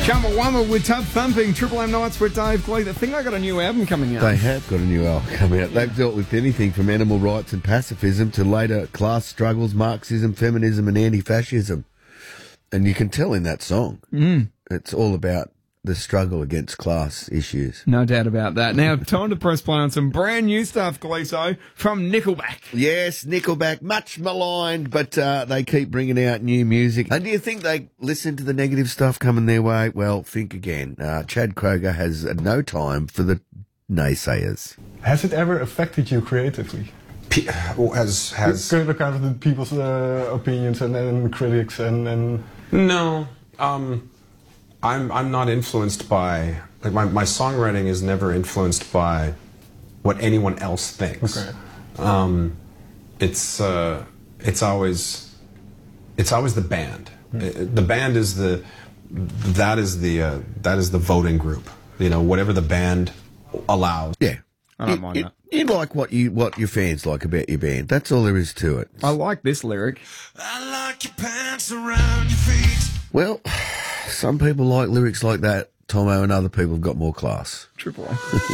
Chumbawamba with Tub Thumping, Triple M Nights with Dave Glee. I think they got a new album coming out. They have got a new album coming out. They've dealt with anything from animal rights and pacifism to later class struggles, Marxism, feminism and anti-fascism. And you can tell in that song. It's all about the struggle against class issues. No doubt about that. Now, time to press play on some brand new stuff, Gleeso, from Nickelback. Yes, Nickelback, much maligned, but they keep bringing out new music. And do you think they listen to the negative stuff coming their way? Well, think again. Chad Kroger has no time for the naysayers. Has it ever affected you creatively? Has Kind of the people's opinions and critics and... No. I'm not influenced by, like, my songwriting is never influenced by what anyone else thinks. Okay. It's always the band. The band is the voting group. You know, whatever the band allows. Yeah. I don't mind that. You like what your fans like about your band. That's all there is to it. I like this lyric. I like your pants around your feet. Well, some people like lyrics like that, Tomo, and other people have got more class. Triple A.